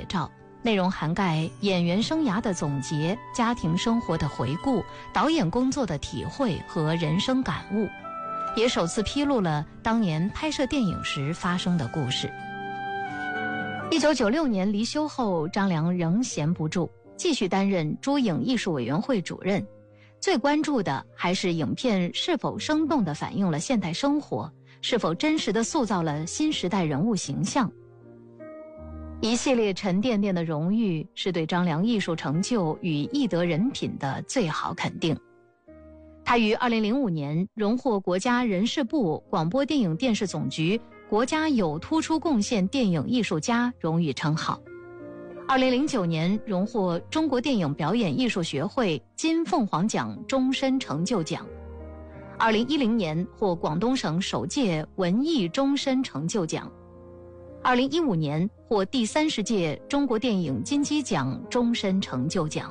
照，内容涵盖演员生涯的总结、家庭生活的回顾、导演工作的体会和人生感悟，也首次披露了当年拍摄电影时发生的故事。1996年离休后，张良仍闲不住，继续担任诸影艺术委员会主任。最关注的还是影片是否生动地反映了现代生活，是否真实地塑造了新时代人物形象。一系列沉甸甸的荣誉是对张良艺术成就与艺德人品的最好肯定。他于2005年荣获国家人事部广播电影电视总局国家有突出贡献电影艺术家荣誉称号。2009年荣获中国电影表演艺术学会金凤凰奖终身成就奖。2010年获广东省首届文艺终身成就奖。2015年获第30届中国电影金鸡奖终身成就奖。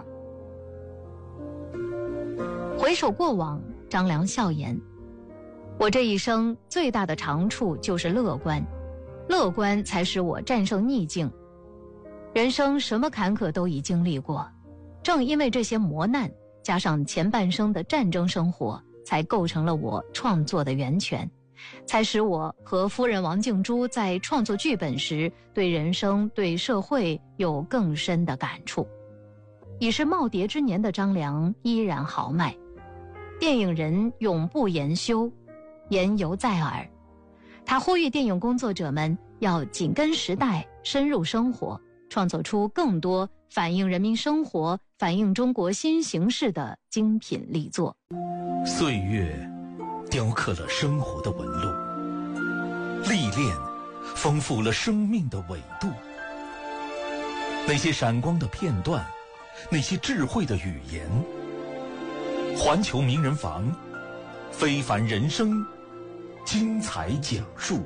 回首过往，张良笑言：我这一生最大的长处就是乐观，乐观才使我战胜逆境。人生什么坎坷都已经历过，正因为这些磨难，加上前半生的战争生活，才构成了我创作的源泉，才使我和夫人王静珠在创作剧本时，对人生、对社会有更深的感触。已是耄耋之年的张良依然豪迈，电影人永不言休，言犹在耳。他呼吁电影工作者们要紧跟时代，深入生活，创作出更多反映人民生活、反映中国新形势的精品力作。 岁月雕刻了生活的纹路，历练丰富了生命的纬度。那些闪光的片段，那些智慧的语言，环球名人房，非凡人生，精彩讲述。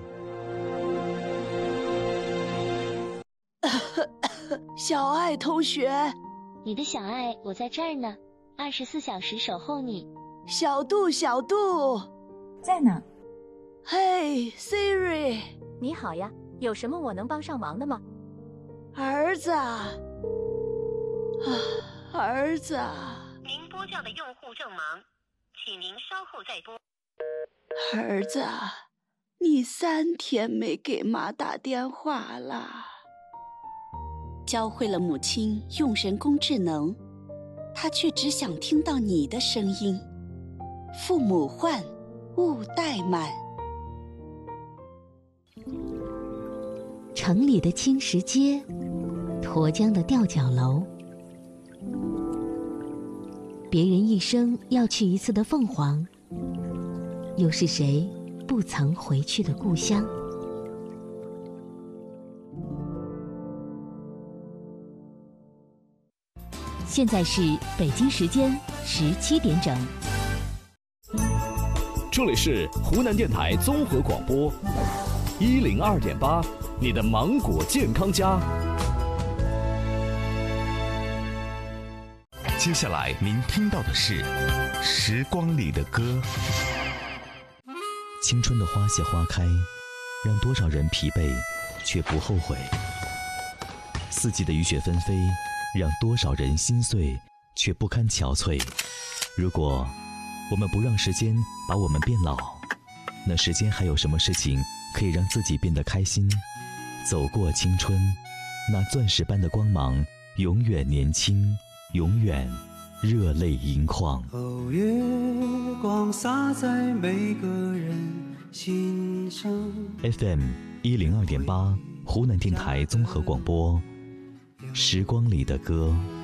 小爱同学， 你的小爱，我在这儿呢，24小时守候你。 小杜，小杜， 在呢。 嘿 ，Siri， 你好呀，有什么我能帮上忙的吗？ 儿子啊，儿子啊， 您拨叫的用户正忙，请您稍后再拨。 儿子啊，你3天没给妈打电话了。 教会了母亲用人工智能，她却只想听到你的声音。父母唤，勿怠慢。 城里的青石街，沱江的吊脚楼，别人一生要去一次的凤凰，又是谁不曾回去的故乡？现在是北京时间17点整。 这里是湖南电台综合广播102.8，你的芒果健康家。 接下来您听到的是《时光里的歌》。 青春的花谢花开，让多少人疲惫却不后悔；四季的雨雪纷飞，让多少人心碎却不堪憔悴。如果我们不让时间把我们变老，那时间还有什么事情可以让自己变得开心？走过青春，那钻石般的光芒，永远年轻，永远热泪盈眶。 哦，月光洒在每个人心上。 FM 102.8，湖南电台综合广播，时光里的歌。